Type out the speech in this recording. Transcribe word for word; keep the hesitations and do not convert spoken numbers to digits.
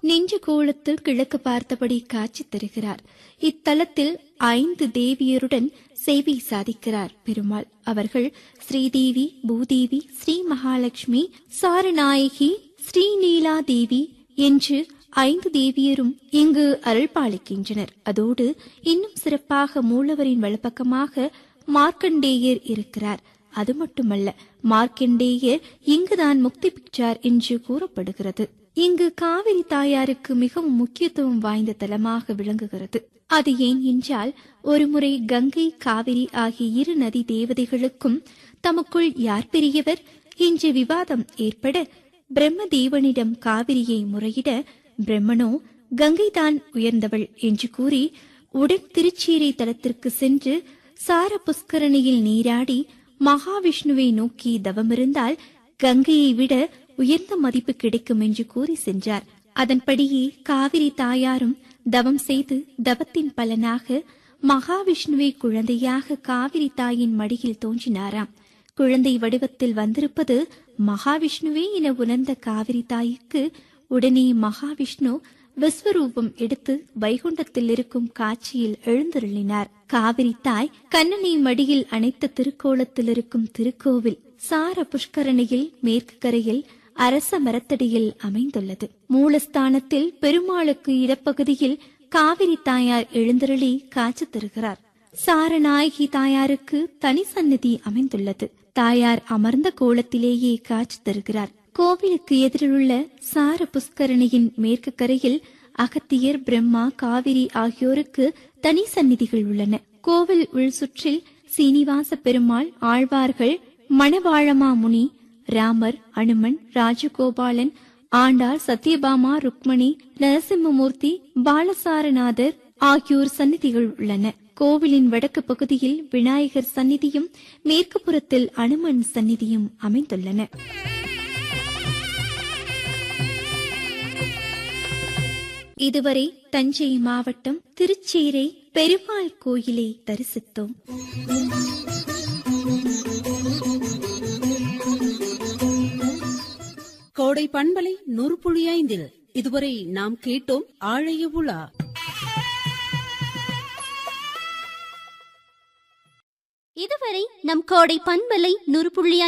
நெஞ்சு கோலத்தில் கிழக்கு பார்த்தபடி காட்சி தருகிறார். இத்தலத்தில் ஐந்து தேவியருடன் சேவை சாதிக்கிறார் பெருமாள். அவர்கள் ஸ்ரீதேவி, பூதேவி, ஸ்ரீ மகாலட்சுமி, சாரநாயகி, ஸ்ரீநீலா தேவி என்று ஐந்து தேவியரும் இங்கு அருள்பாலிக்கின்றனர். அதோடு இன்னும் சிறப்பாக மூலவரின் வலப்பக்கமாக மார்க்கண்டேயர் இருக்கிறார். அது மட்டுமல்ல, மார்க்கண்டேயர் இங்குதான் முக்தி பெற்றார் என்று கூறப்படுகிறது. இங்கு காவிரி தாயாருக்கு மிகவும் முக்கியத்துவம் வாய்ந்த தலமாக விளங்குகிறது. அது ஏன் என்றால், ஒருமுறை கங்கை, காவிரி ஆகிய இரு நதி தேவதைகளுக்கும் தமக்குள் யார் பெரியவர் என்ற விவாதம் ஏற்பட பிரம்மதேவனிடம் காவிரியை முறையிட, பிரம்மனோ கங்கைதான் உயர்ந்தவள் என்று கூறி உடன் திருச்சீரை தலத்திற்கு சென்று சார புஷ்கரணியில் நீராடி மகாவிஷ்ணுவை நோக்கி தவமிருந்தால் கங்கையை விட உயர்ந்த மதிப்பு கிடைக்கும் என்று கூறி சென்றார். அதன்படியே காவிரி தாயாரும் தவம் செய்து தவத்தின் பலனாக மகாவிஷ்ணுவை குழந்தையாக காவிரி தாயின் மடியில் தோன்றினாராம். குழந்தை வடிவத்தில் வந்திருப்பது மகாவிஷ்ணுவே என உணர்ந்த காவிரி தாய்க்கு உடனே மகாவிஷ்ணு விஸ்வரூபம் எடுத்து வைகுண்டத்தில் இருக்கும் காட்சியில் எழுந்தருளினார். காவிரி தாய் கண்ணனை மடியில் அணைத்த திருக்கோலத்தில் இருக்கும் திருக்கோவில் சார புஷ்கரணியில் மேற்கு கரையில் அரச மரத்தடியில் அமைந்துள்ளது. மூலஸ்தானத்தில் பெருமாளுக்கு இடப்பகுதியில் காவிரி தாயார் எழுந்தருளி காட்சி தருகிறார். சாரநாயகி தாயாருக்கு தனி சந்நிதி அமைந்துள்ளது. தாயார் அமர்ந்த கோலத்திலேயே காட்சி தருகிறார். கோவிலுக்கு எதிரிலுள்ள சார புஷ்கரணியின் மேற்கு கரையில் அகத்தியர், பிரம்மா, காவிரி ஆகியோருக்கு தனி சந்நிதிகள் உள்ளன. கோவில் உள் சுற்றில் சீனிவாச பெருமாள், ஆழ்வார்கள், மணவாழமா முனி, ராமர், அனுமன், ராஜகோபாலன், ஆண்டார், சத்யபாமா, ருக்மணி, நரசிம்மமூர்த்தி, பாலசாரநாதர் ஆகியோர் சந்நிதிகள் உள்ளன. கோவிலின் வடக்கு பகுதியில் விநாயகர் சந்நிதியும் மேற்கு புறத்தில் அனுமன் சந்நிதியும் அமைந்துள்ளன. இதுவரை தஞ்சை மாவட்டம் திருச்சேரை பெருமாள் கோயிலை தரிசித்தோம். கோடை பண்பலை நூறு புள்ளி ஐந்தில் இதுவரை நாம் கேட்டோம் ஆழைய உலா. இதுவரை நம் கோடை பண்பலை நூறு புள்ளி